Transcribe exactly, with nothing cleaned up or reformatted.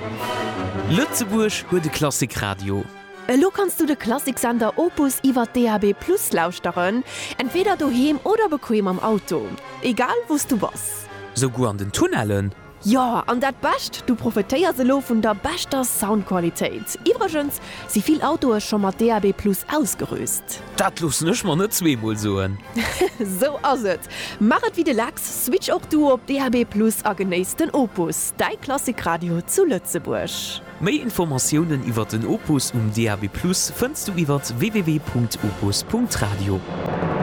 Lützeburg huet de Klassikradio. Lo kannst du de Klassiksender Opus iwwer D A B Plus lauschteren, entweder daheim oder bequem am Auto. Egal wost du was. So gut an den Tunnelen. Ja, an dat bascht, du profitéier se lo vun der bester Soundqualität. Iwergens si viel Autos schon mat D A B Plus ausgerüst. Dat los nech man net zweemal soen. So ass et. Machet wie de Lachs, switch auch du op D A B Plus a genéisten Opus, dei Klassikradio zu Lützeburg. Méi Informationen iwwer den Opus um D A B Plus findst du iwwer w w w punkt opus punkt radio.